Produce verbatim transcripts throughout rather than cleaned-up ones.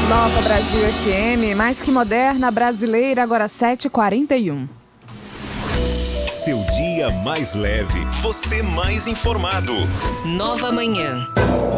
Nova Brasil F M, mais que moderna, brasileira, agora sete e quarenta e um. Seu dia mais leve, você mais informado. Nova Manhã.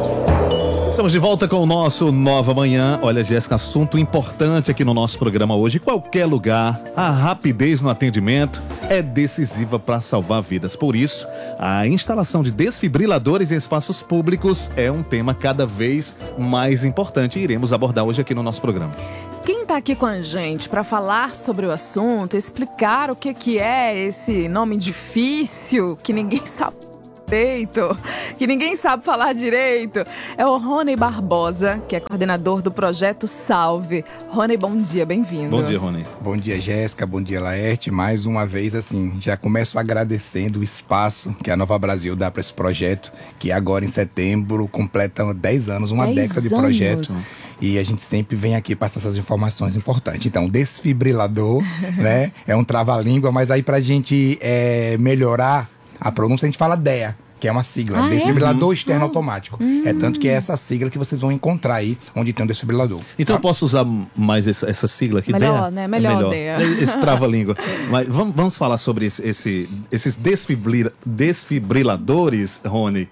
Estamos de volta com o nosso Nova Manhã. Olha, Jéssica, assunto importante aqui no nosso programa hoje. Em qualquer lugar, a rapidez no atendimento é decisiva para salvar vidas. Por isso, a instalação de desfibriladores em espaços públicos é um tema cada vez mais importante e iremos abordar hoje aqui no nosso programa. Quem está aqui com a gente para falar sobre o assunto, explicar o que, que é esse nome difícil que ninguém sabe direito, que ninguém sabe falar direito, é o Rony Barbosa, que é coordenador do projeto Salve. Rony, bom dia, bem-vindo. Bom dia, Rony. Bom dia, Jéssica, bom dia, Laerte. Mais uma vez, assim, já começo agradecendo o espaço que a Nova Brasil dá para esse projeto, que agora em setembro completa dez anos, uma década de projeto. E a gente sempre vem aqui passar essas informações importantes. Então, desfibrilador, né, é um trava-língua, mas aí pra gente é, melhorar a pronúncia, a gente fala D E A, que é uma sigla, ah, desfibrilador é? externo ah. automático. Hum. É tanto que é essa sigla que vocês vão encontrar aí, onde tem um desfibrilador. Então tá? eu posso usar mais essa, essa sigla aqui? Melhor, D E A? né? Melhor, é melhor. D E A. Esse trava-língua. Mas vamos, vamos falar sobre esse, esse, esses desfibrila, desfibriladores, Rony.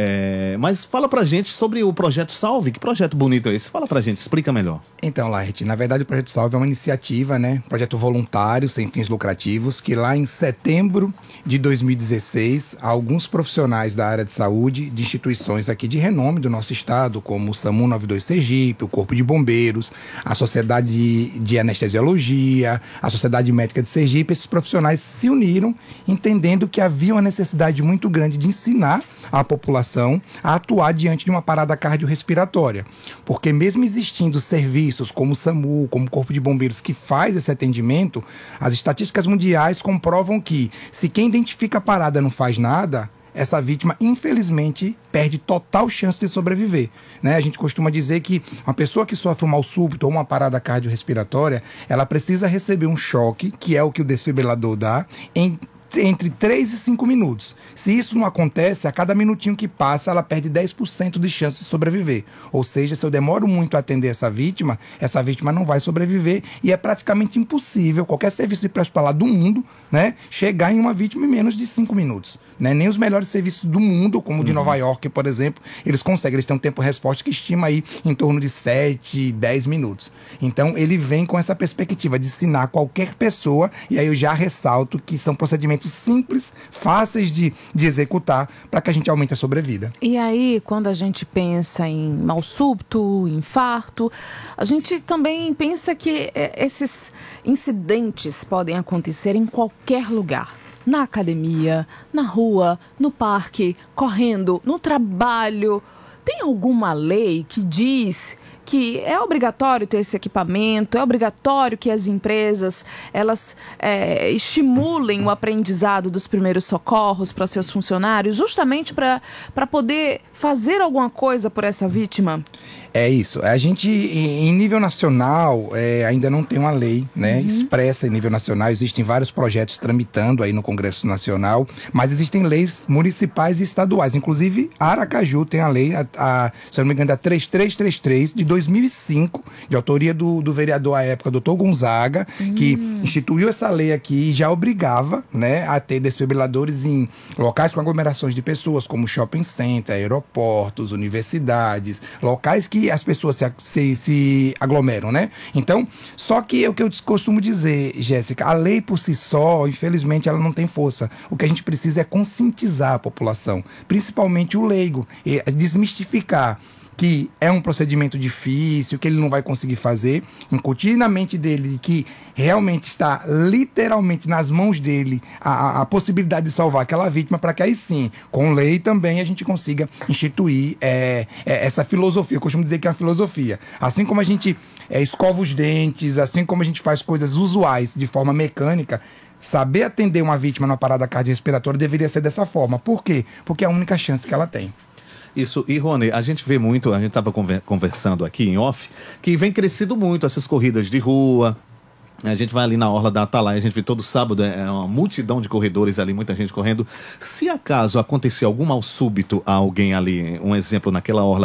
É, mas fala pra gente sobre o projeto Salve. Que projeto bonito é esse? Fala pra gente, explica melhor. Então, Laerte, na verdade o Projeto Salve é uma iniciativa, né? Projeto voluntário, sem fins lucrativos, que lá em setembro de dois mil e dezesseis, alguns profissionais da área de saúde, de instituições aqui de renome do nosso estado, como o SAMU noventa e dois Sergipe, o Corpo de Bombeiros, a Sociedade de, de Anestesiologia, a Sociedade Médica de Sergipe, esses profissionais se uniram, entendendo que havia uma necessidade muito grande de ensinar a população a atuar diante de uma parada cardiorrespiratória. Porque mesmo existindo serviços como o SAMU, como o Corpo de Bombeiros, que faz esse atendimento, as estatísticas mundiais comprovam que se quem identifica a parada não faz nada, essa vítima, infelizmente, perde total chance de sobreviver, né? A gente costuma dizer que uma pessoa que sofre um mal súbito ou uma parada cardiorrespiratória, ela precisa receber um choque, que é o que o desfibrilador dá, em entre três e cinco minutos. Se isso não acontece, a cada minutinho que passa, ela perde dez por cento de chance de sobreviver. Ou seja, se eu demoro muito a atender essa vítima, essa vítima não vai sobreviver e é praticamente impossível qualquer serviço de pré-hospitalar do mundo, né, chegar em uma vítima em menos de cinco minutos. Né? Nem os melhores serviços do mundo, como o de uhum. Nova York, por exemplo, eles conseguem, eles têm um tempo de resposta que estima aí em torno de sete, dez minutos. Então, ele vem com essa perspectiva de ensinar qualquer pessoa, e aí eu já ressalto que são procedimentos simples, fáceis de, de executar, para que a gente aumente a sobrevida. E aí, quando a gente pensa em mal súbito, infarto, a gente também pensa que esses incidentes podem acontecer em qualquer lugar. Na academia, na rua, no parque, correndo, no trabalho. Tem alguma lei que diz que é obrigatório ter esse equipamento, é obrigatório que as empresas elas é, estimulem o aprendizado dos primeiros socorros para seus funcionários, justamente para para poder fazer alguma coisa por essa vítima? É isso. A gente, em nível nacional, é, ainda não tem uma lei, né, uhum. expressa em nível nacional. Existem vários projetos tramitando aí no Congresso Nacional, mas existem leis municipais e estaduais. Inclusive, Aracaju tem a lei, a, a, se eu não me engano, a três três três três, de dois mil e cinco, de autoria do, do vereador à época, doutor Gonzaga, uhum. que instituiu essa lei aqui e já obrigava, né, a ter desfibriladores em locais com aglomerações de pessoas, como shopping center, aeroportos, universidades, locais que as pessoas se, se, se aglomeram, né? Então, só que é o que eu costumo dizer, Jéssica, a lei por si só, infelizmente, ela não tem força. O que a gente precisa é conscientizar a população, principalmente o leigo, e desmistificar que é um procedimento difícil, que ele não vai conseguir fazer, incutir na mente dele que realmente está literalmente nas mãos dele a, a possibilidade de salvar aquela vítima, para que aí sim, com lei também, a gente consiga instituir é, é, essa filosofia. Eu costumo dizer que é uma filosofia. Assim como a gente é, escova os dentes, assim como a gente faz coisas usuais de forma mecânica, saber atender uma vítima numa parada cardiorrespiratória deveria ser dessa forma. Por quê? Porque é a única chance que ela tem. Isso, e Rony, a gente vê muito, a gente estava conversando aqui em off, que vem crescido muito essas corridas de rua. A gente vai ali na orla da Atalaia, a gente vê todo sábado, é uma multidão de corredores ali, muita gente correndo. Se acaso acontecer algum mal súbito a alguém ali, um exemplo naquela orla,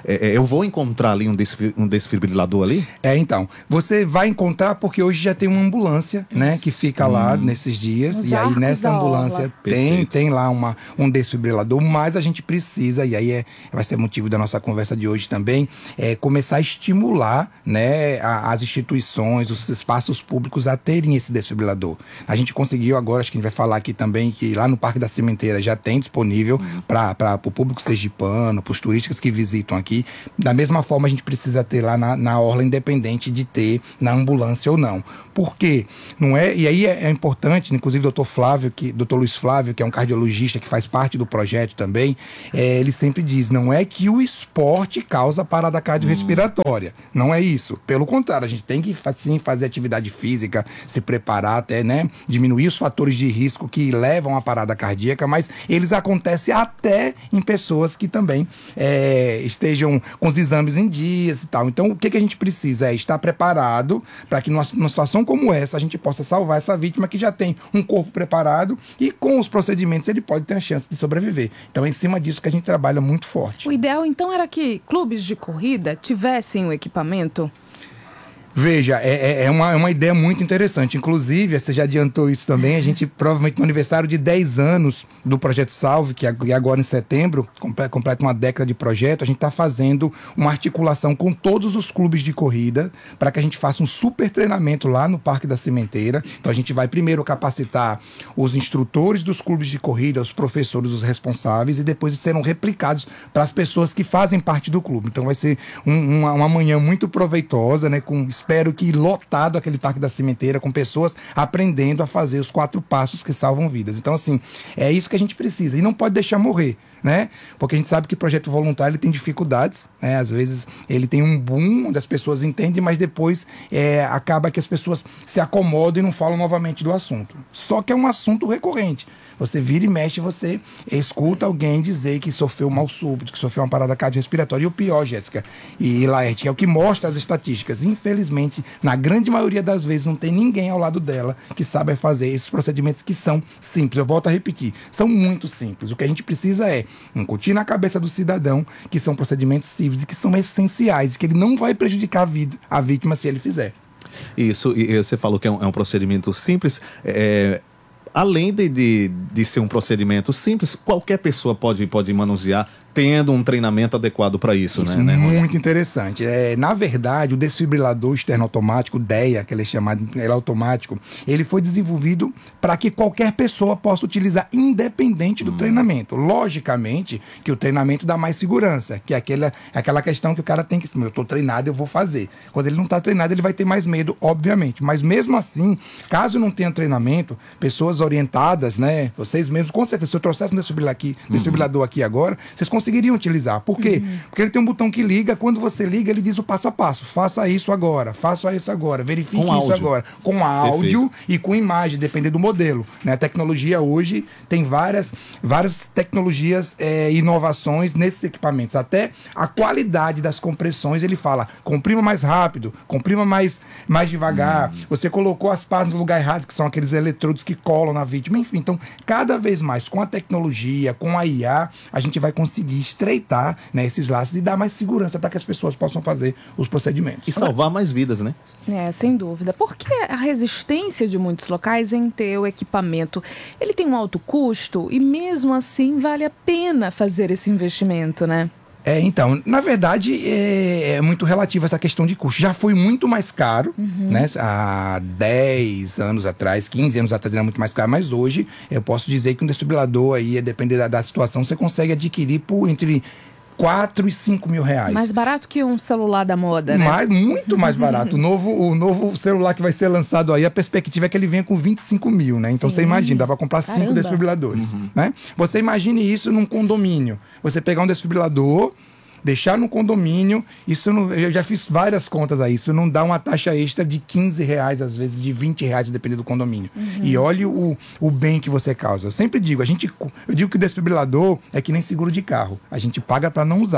é, é, eu vou encontrar ali um, desfi, um desfibrilador ali? É, então, você vai encontrar porque hoje já tem uma ambulância, Isso. né, que fica hum. lá nesses dias. Nos e aí nessa ambulância tem, tem lá uma, um desfibrilador, mas a gente precisa, e aí é, vai ser motivo da nossa conversa de hoje também, é começar a estimular, né, a, as instituições, os espaços públicos a terem esse desfibrilador. A gente conseguiu agora, acho que a gente vai falar aqui também, que lá no Parque da Cimenteira já tem disponível hum. para o público sergipano, para os turistas que visitam aqui. Da mesma forma, a gente precisa ter lá na, na orla, independente de ter na ambulância ou não. Por quê? Não é, e aí é, é importante, inclusive o doutor Flávio, que, doutor Luiz Flávio, que é um cardiologista que faz parte do projeto também, é, ele sempre diz, não é que o esporte causa parada cardiorrespiratória. Hum. Não é isso. Pelo contrário, a gente tem que sim fazer atividade física, se preparar até, né, diminuir os fatores de risco que levam à parada cardíaca, mas eles acontecem até em pessoas que também é, estejam com os exames em dias e tal. Então, o que, que a gente precisa é estar preparado para que numa, numa situação como essa a gente possa salvar essa vítima que já tem um corpo preparado e com os procedimentos ele pode ter a chance de sobreviver. Então é em cima disso que a gente trabalha muito forte. O ideal então era que clubes de corrida tivessem o equipamento? Veja, é, é, uma, é uma ideia muito interessante. Inclusive, você já adiantou isso também, a gente provavelmente no aniversário de dez anos do Projeto Salve, que agora em setembro, completa uma década de projeto, a gente está fazendo uma articulação com todos os clubes de corrida para que a gente faça um super treinamento lá no Parque da Cimenteira. Então a gente vai primeiro capacitar os instrutores dos clubes de corrida, os professores, os responsáveis, e depois serão replicados para as pessoas que fazem parte do clube. Então vai ser um, uma, uma manhã muito proveitosa, né, com espero que lotado aquele Parque da Cimenteira, com pessoas aprendendo a fazer os quatro passos que salvam vidas. Então, assim, é isso que a gente precisa. E não pode deixar morrer, né? Porque a gente sabe que o projeto voluntário ele tem dificuldades, né? Às vezes ele tem um boom onde as pessoas entendem, mas depois é, acaba que as pessoas se acomodam e não falam novamente do assunto. Só que é um assunto recorrente. Você vira e mexe, você escuta alguém dizer que sofreu um mal súbito, que sofreu uma parada cardiorrespiratória. E o pior, Jéssica e Laerte, que é o que mostra as estatísticas. Infelizmente, na grande maioria das vezes, não tem ninguém ao lado dela que saiba fazer esses procedimentos que são simples. Eu volto a repetir, são muito simples. O que a gente precisa é incutir na cabeça do cidadão que são procedimentos simples e que são essenciais, e que ele não vai prejudicar a, vida, a vítima se ele fizer. Isso, e você falou que é um, é um procedimento simples. É... Além de, de, de ser um procedimento simples, qualquer pessoa pode, pode manusear, tendo um treinamento adequado para isso, isso, né? Muito né, interessante. É, na verdade, o desfibrilador externo automático, D E A, que ele é chamado, ele é automático, ele foi desenvolvido para que qualquer pessoa possa utilizar independente do hum. treinamento. Logicamente, que o treinamento dá mais segurança, que é aquela, aquela questão que o cara tem que... Eu estou treinado, eu vou fazer. Quando ele não está treinado, ele vai ter mais medo, obviamente. Mas mesmo assim, caso não tenha treinamento, pessoas orientadas, né? Vocês mesmos, com certeza, se eu trouxesse um desfibrilador aqui, uhum. desfibrilador aqui agora, vocês conseguiriam utilizar. Por quê? Uhum. Porque ele tem um botão que liga, quando você liga, ele diz o passo a passo. Faça isso agora, faça isso agora, verifique com isso áudio. agora. Com áudio Perfeito. e com imagem, dependendo do modelo. Né? A tecnologia hoje tem várias, várias tecnologias, é, inovações nesses equipamentos. Até a qualidade das compressões, ele fala, comprima mais rápido, comprima mais, mais devagar. Uhum. Você colocou as pás no lugar errado, que são aqueles eletrodos que colam na vítima, enfim. Então, cada vez mais, com a tecnologia, com a I A, a gente vai conseguir estreitar, né, esses laços e dar mais segurança para que as pessoas possam fazer os procedimentos. E salvar mais vidas, né? É, sem dúvida. Porque a resistência de muitos locais em ter o equipamento, ele tem um alto custo e mesmo assim vale a pena fazer esse investimento, né? É, então, na verdade, é, é muito relativo essa questão de custo. Já foi muito mais caro, uhum. né? Há dez anos atrás, quinze anos atrás era muito mais caro, mas hoje eu posso dizer que um desfibrilador aí, a depender da, da situação, você consegue adquirir por entre quatro e cinco mil reais. Mais barato que um celular da moda, né? Mais, muito mais barato. O novo, o novo celular que vai ser lançado aí, a perspectiva é que ele venha com vinte e cinco mil, né? Então Sim. você imagina, dá pra comprar Caramba. cinco desfibriladores, uhum. né? Você imagine isso num condomínio. Você pegar um desfibrilador, deixar no condomínio, isso não, eu já fiz várias contas aí, isso não dá uma taxa extra de quinze reais, às vezes de vinte reais, dependendo do condomínio. Uhum. E olhe o, o bem que você causa. Eu sempre digo, a gente, eu digo que o desfibrilador é que nem seguro de carro, a gente paga para não usar.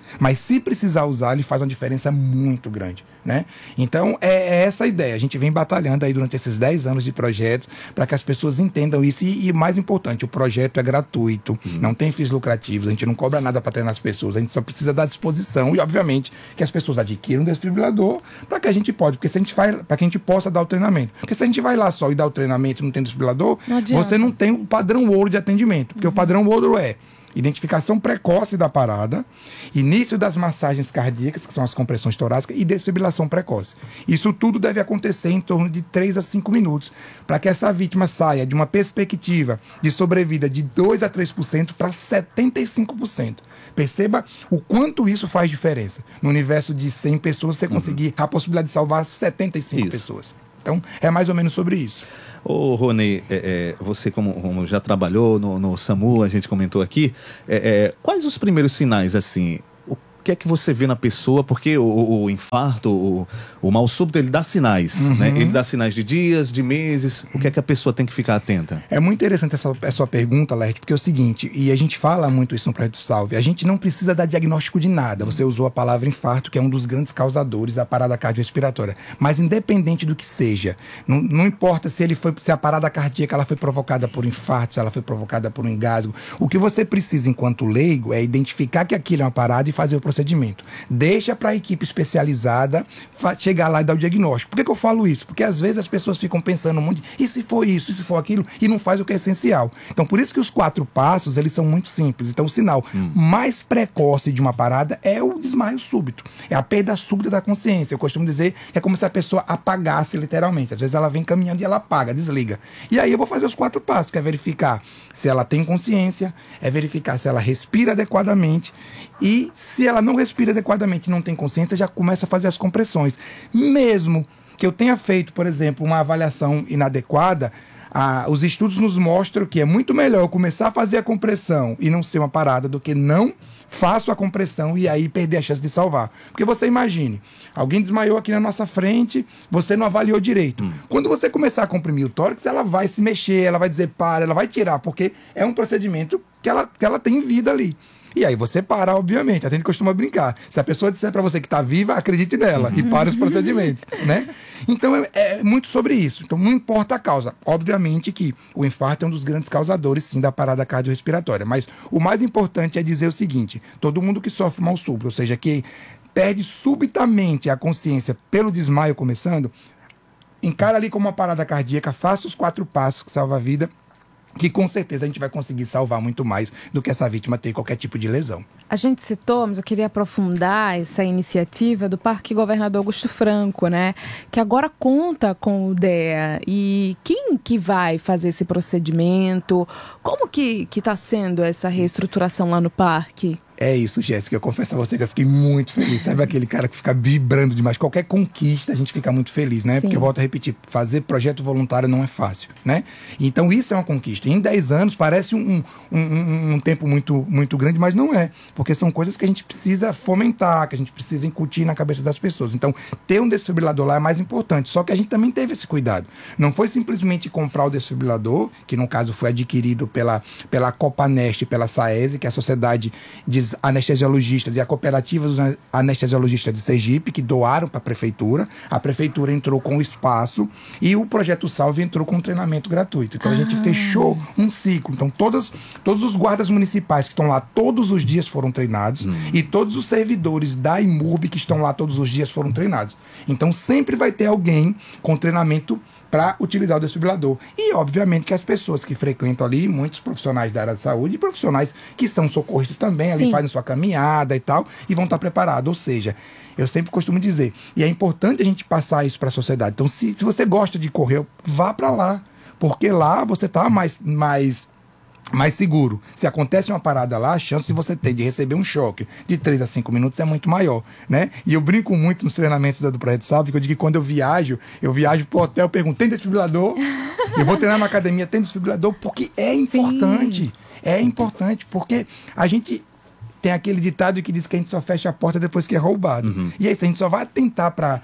Mas se precisar usar, ele faz uma diferença muito grande, né? Então, é, é essa a ideia. A gente vem batalhando aí durante esses dez anos de projetos para que as pessoas entendam isso. E, e mais importante, o projeto é gratuito, uhum. não tem fins lucrativos, a gente não cobra nada para treinar as pessoas, a gente só precisa dar disposição e, obviamente, que as pessoas adquiram um desfibrilador para que a gente pode, porque se a gente vai, para que a gente possa dar o treinamento. Porque se a gente vai lá só e dar o treinamento e não tem desfibrilador, não você não tem o padrão ouro de atendimento, porque uhum. o padrão ouro é identificação precoce da parada, início das massagens cardíacas, que são as compressões torácicas, e desfibrilação precoce. Isso tudo deve acontecer em torno de três a cinco minutos, para que essa vítima saia de uma perspectiva de sobrevida de dois a três por cento para setenta e cinco por cento. Perceba o quanto isso faz diferença. No universo de cem pessoas, você conseguir uhum. a possibilidade de salvar setenta e cinco isso. pessoas. Então, é mais ou menos sobre isso. Ô, Rony, é, é, você como, como já trabalhou no, no SAMU, a gente comentou aqui, é, é, quais os primeiros sinais, assim, o que é que você vê na pessoa? Porque o, o infarto, o, o mal súbito, ele dá sinais, uhum. né? Ele dá sinais de dias, de meses, o que é que a pessoa tem que ficar atenta? É muito interessante essa, essa sua pergunta, Laerte, porque é o seguinte, e a gente fala muito isso no Projeto Salve, a gente não precisa dar diagnóstico de nada, você usou a palavra infarto, que é um dos grandes causadores da parada cardiorrespiratória, mas independente do que seja, não, não importa se, ele foi, se a parada cardíaca ela foi provocada por infarto, se ela foi provocada por um engasgo, o que você precisa enquanto leigo é identificar que aquilo é uma parada e fazer o procedimento. Deixa para a equipe especializada chegar lá e dar o diagnóstico. Por que que eu falo isso? Porque às vezes as pessoas ficam pensando um monte de, e se for isso, e se for aquilo, e não faz o que é essencial. Então por isso que os quatro passos, eles são muito simples. Então o sinal hum. mais precoce de uma parada é o desmaio súbito. É a perda súbita da consciência. Eu costumo dizer que é como se a pessoa apagasse literalmente. Às vezes ela vem caminhando e ela apaga, desliga. E aí eu vou fazer os quatro passos, que é verificar se ela tem consciência, é verificar se ela respira adequadamente, e se ela não respira adequadamente e não tem consciência, já começa a fazer as compressões. Mesmo que eu tenha feito, por exemplo, uma avaliação inadequada, ah, os estudos nos mostram que é muito melhor eu começar a fazer a compressão e não ser uma parada do que não faço a compressão e aí perder a chance de salvar. Porque você imagine, alguém desmaiou aqui na nossa frente, você não avaliou direito. Hum. Quando você começar a comprimir o tórax, ela vai se mexer, ela vai dizer para, ela vai tirar, porque é um procedimento que ela, que ela tem vida ali. E aí você para, obviamente, a gente costuma brincar. Se a pessoa disser para você que está viva, acredite nela e para os procedimentos, né? Então é, é muito sobre isso. Então não importa a causa. Obviamente que o infarto é um dos grandes causadores, sim, da parada cardiorrespiratória. Mas o mais importante é dizer o seguinte, todo mundo que sofre mal súbito, ou seja, que perde subitamente a consciência pelo desmaio começando, encara ali como uma parada cardíaca, faça os quatro passos que salva a vida, que com certeza a gente vai conseguir salvar muito mais do que essa vítima ter qualquer tipo de lesão. A gente citou, mas eu queria aprofundar essa iniciativa do Parque Governador Augusto Franco, né? Que agora conta com o D E A. E quem que vai fazer esse procedimento? Como que que está sendo essa reestruturação lá no parque? É isso, Jéssica. Eu confesso a você que eu fiquei muito feliz. Sabe aquele cara que fica vibrando demais? Qualquer conquista a gente fica muito feliz, né? Sim. Porque eu volto a repetir, fazer projeto voluntário não é fácil, né? Então isso é uma conquista. Em dez anos parece um, um, um, um tempo muito, muito grande, mas não é. Porque são coisas que a gente precisa fomentar, que a gente precisa incutir na cabeça das pessoas. Então ter um desfibrilador lá é mais importante. Só que a gente também teve esse cuidado. Não foi simplesmente comprar o desfibrilador, que no caso foi adquirido pela, pela Copanest e pela SAESE, que é a Sociedade de Anestesiologistas e a Cooperativa dos Anestesiologistas de Sergipe, que doaram para a Prefeitura. A Prefeitura entrou com o espaço e o Projeto Salve entrou com um treinamento gratuito. Então ah. a gente fechou um ciclo. Então todas, todos os guardas municipais que estão lá todos os dias foram treinados hum. e todos os servidores da IMURB que estão lá todos os dias foram treinados. Então sempre vai ter alguém com treinamento para utilizar o desfibrilador. E, obviamente, que as pessoas que frequentam ali, muitos profissionais da área de saúde, e profissionais que são socorristas também, ali Sim. fazem sua caminhada e tal, e vão estar preparados. Ou seja, eu sempre costumo dizer, e é importante a gente passar isso para a sociedade. Então, se, se você gosta de correr, vá para lá, porque lá você está mais... mais mais seguro. Se acontece uma parada lá, a chance de você ter de receber um choque de três a cinco minutos é muito maior, né? E eu brinco muito nos treinamentos do Projeto Salve, que eu digo que quando eu viajo, eu viajo pro hotel, eu pergunto, tem desfibrilador? Eu vou treinar na academia, tem desfibrilador? Porque é importante. Sim. É importante, porque a gente... Tem aquele ditado que diz que a gente só fecha a porta depois que é roubado. Uhum. E é isso, a gente só vai atentar para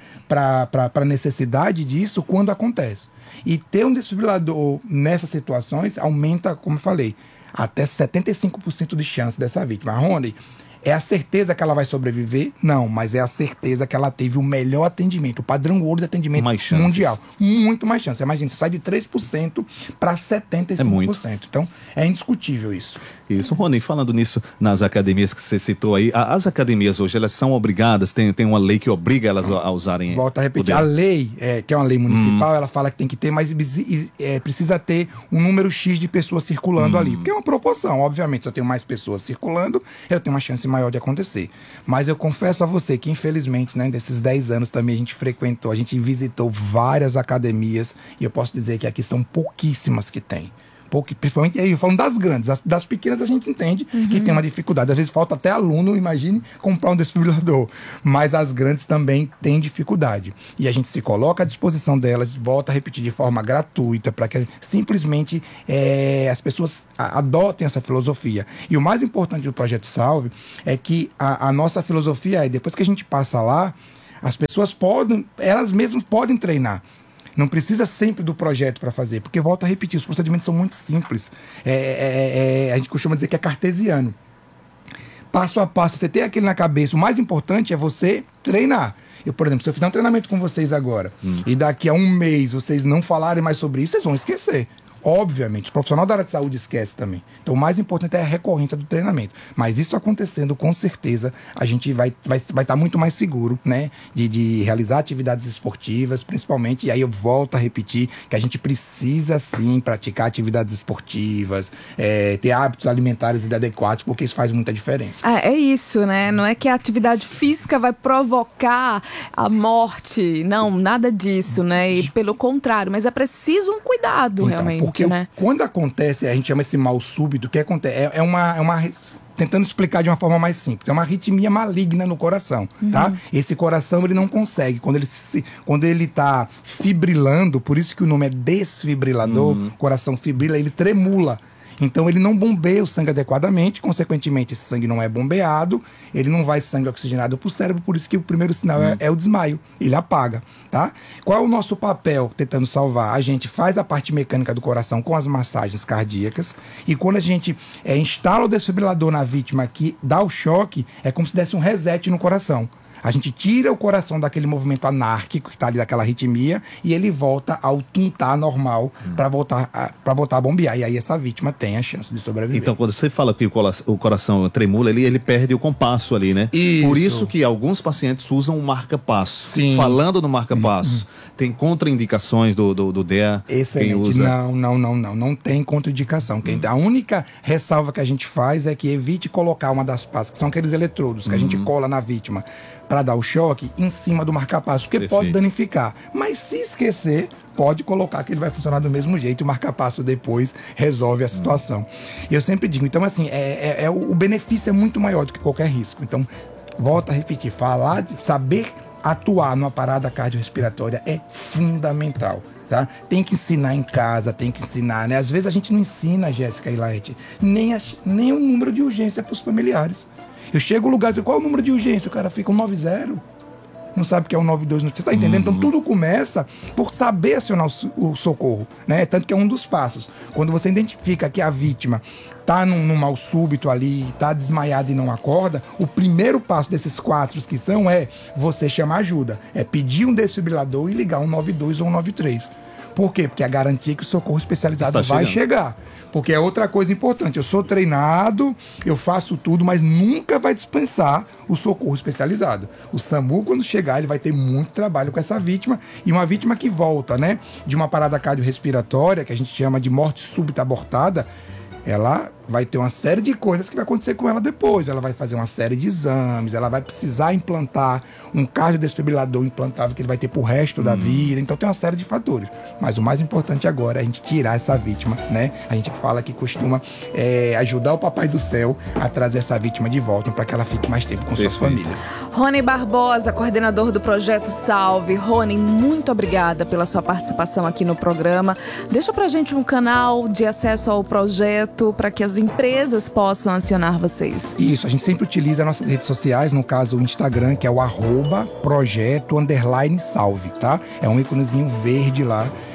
a necessidade disso quando acontece. E ter um desfibrilador nessas situações aumenta, como eu falei, até setenta e cinco por cento de chance dessa vítima. Rony, É a certeza que ela vai sobreviver? Não, mas é a certeza que ela teve o melhor atendimento, o padrão ouro de atendimento mais mundial. Muito mais chance. Imagina, você sai de três por cento para setenta e cinco por cento. É então, é indiscutível isso. Isso, Rony, falando nisso, nas academias que você citou aí, as academias hoje, elas são obrigadas, tem, tem uma lei que obriga elas a usarem... Volto a repetir, a lei, é, que é uma lei municipal, hum. ela fala que tem que ter, mas é, precisa ter um número X de pessoas circulando hum. ali, porque é uma proporção, obviamente, se eu tenho mais pessoas circulando, eu tenho uma chance maior de acontecer. Mas eu confesso a você que, infelizmente, né, desses dez anos também a gente frequentou, a gente visitou várias academias, e eu posso dizer que aqui são pouquíssimas que tem. Pouco, principalmente aí, falando das grandes, das, das pequenas a gente entende uhum. que tem uma dificuldade. Às vezes falta até aluno, imagine, comprar um desfibrilador. Mas as grandes também têm dificuldade. E a gente se coloca à disposição delas, volta a repetir de forma gratuita, para que simplesmente é, as pessoas adotem essa filosofia. E o mais importante do Projeto Salve é que a, a nossa filosofia é, depois que a gente passa lá, as pessoas podem, elas mesmas podem treinar. Não precisa sempre do projeto para fazer, porque, volto a repetir, os procedimentos são muito simples. É, é, é, a gente costuma dizer que é cartesiano. Passo a passo, você tem aquele na cabeça. O mais importante é você treinar. Eu, por exemplo, se eu fizer um treinamento com vocês agora, hum. e daqui a um mês vocês não falarem mais sobre isso, vocês vão esquecer. Obviamente, o profissional da área de saúde esquece também. Então, o mais importante é a recorrência do treinamento. Mas isso acontecendo, com certeza, a gente vai estar vai, vai tá muito mais seguro, né? De, de realizar atividades esportivas, principalmente. E aí eu volto a repetir que a gente precisa, sim, praticar atividades esportivas, é, ter hábitos alimentares adequados, porque isso faz muita diferença. Ah, é isso, né? Não é que a atividade física vai provocar a morte. Não, nada disso, né? E pelo contrário, mas é preciso um cuidado, então, realmente. Porque né? quando acontece, a gente chama esse mal súbito, o que acontece? É, é, uma, é uma... Tentando explicar de uma forma mais simples. É uma arritmia maligna no coração, uhum. tá? Esse coração, ele não consegue. Quando ele se, quando ele tá fibrilando, por isso que o nome é desfibrilador, uhum. coração fibrila, ele tremula. Então ele não bombeia o sangue adequadamente, consequentemente esse sangue não é bombeado, ele não vai sangue oxigenado para o cérebro, por isso que o primeiro sinal hum. é, é o desmaio, ele apaga, tá? Qual é o nosso papel tentando salvar? A gente faz a parte mecânica do coração com as massagens cardíacas, e quando a gente é, instala o desfibrilador na vítima que dá o choque, é como se desse um reset no coração. A gente tira o coração daquele movimento anárquico que está ali daquela arritmia e ele volta ao tuntar normal hum. para voltar, a, voltar a bombear. E aí essa vítima tem a chance de sobreviver. Então, quando você fala que o coração, o coração tremula, ele, ele perde o compasso ali, né? Isso. Por isso que alguns pacientes usam o marca-passo. Sim. Falando no marca-passo, hum. tem contraindicações do, do, do D E A? Excelente. Quem usa... Não, não, não, não. Não tem contraindicação. Quem, hum. A única ressalva que a gente faz é que evite colocar uma das pastas, que são aqueles eletrodos que hum. a gente cola na vítima, para dar o choque em cima do marca-passo, porque Perfeito. Pode danificar. Mas se esquecer, pode colocar que ele vai funcionar do mesmo jeito e o marca-passo depois resolve a situação. Hum. Eu sempre digo, então assim, é, é, é, o benefício é muito maior do que qualquer risco. Então, volto a repetir, falar, de saber atuar numa parada cardiorrespiratória é fundamental. Tá? Tem que ensinar em casa, tem que ensinar, né? Às vezes a gente não ensina, Jéssica e Laete, nem, a, nem o número de urgência para os familiares. Eu chego no lugar e digo, qual é o número de urgência? O cara fica um nove zero. Não sabe o que é um nove dois. Você está entendendo? Uhum. Então tudo começa por saber acionar o, o socorro, né? Tanto que é um dos passos. Quando você identifica que a vítima está num, num mal súbito ali, está desmaiada e não acorda, o primeiro passo desses quatro que são é você chamar ajuda. É pedir um desfibrilador e ligar um nove dois ou um nove três. Por quê? Porque a garantia é que o socorro especializado Está vai chegando. chegar. Porque é outra coisa importante. Eu sou treinado, eu faço tudo, mas nunca vai dispensar o socorro especializado. O SAMU, quando chegar, ele vai ter muito trabalho com essa vítima. E uma vítima que volta, né, de uma parada cardiorrespiratória, que a gente chama de morte súbita abortada, ela vai ter uma série de coisas que vai acontecer com ela depois. Ela vai fazer uma série de exames, ela vai precisar implantar um cardiodesfibrilador implantável que ele vai ter pro resto uhum. da vida. Então tem uma série de fatores. Mas o mais importante agora é a gente tirar essa vítima, né? A gente fala que costuma é, ajudar o Papai do Céu a trazer essa vítima de volta para que ela fique mais tempo com Perfeito. Suas famílias. Rony Barbosa, coordenador do Projeto Salve. Rony, muito obrigada pela sua participação aqui no programa. Deixa pra gente um canal de acesso ao projeto para que as empresas possam acionar vocês. Isso, a gente sempre utiliza nossas redes sociais, no caso o Instagram, que é o arroba projeto underline salve, tá? É um íconezinho verde lá.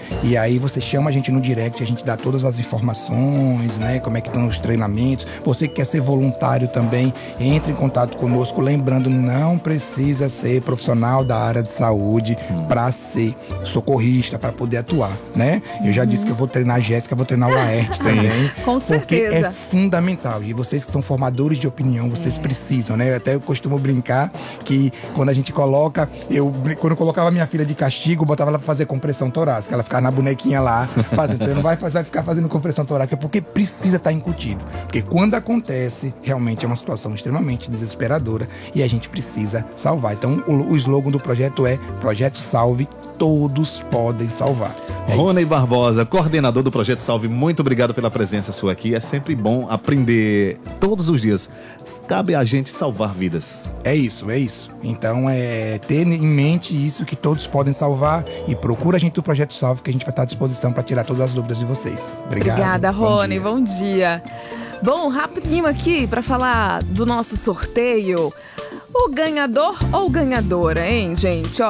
E aí você chama a gente no direct, a gente dá todas as informações, né? Como é que estão os treinamentos. Você que quer ser voluntário também, entre em contato conosco. Lembrando, não precisa ser profissional da área de saúde hum. para ser socorrista, para poder atuar, né? Eu uhum. já disse que eu vou treinar a Jéssica, vou treinar o Laerte também. Com certeza. Porque é fundamental. E vocês que são formadores de opinião, vocês é. precisam, né? Até eu costumo brincar que quando a gente coloca, eu quando eu colocava minha filha de castigo, botava ela pra fazer compressão torácica. Ela ficava na bonequinha lá, fazendo. Você não vai, vai ficar fazendo compressão torácica, porque precisa estar incutido. Porque quando acontece, realmente é uma situação extremamente desesperadora e a gente precisa salvar. Então, o, o slogan do projeto é Projeto Salve, todos podem salvar. É Rony Barbosa, coordenador do Projeto Salve, muito obrigado pela presença sua aqui. É sempre bom aprender todos os dias. Cabe a gente salvar vidas. É isso, é isso. Então, é ter em mente isso, que todos podem salvar, e procura a gente do Projeto Salve, que a gente vai estar à disposição para tirar todas as dúvidas de vocês. Obrigado. Obrigada, Rony. Bom dia. Bom, rapidinho aqui para falar do nosso sorteio. O ganhador ou ganhadora, hein, gente? Ó,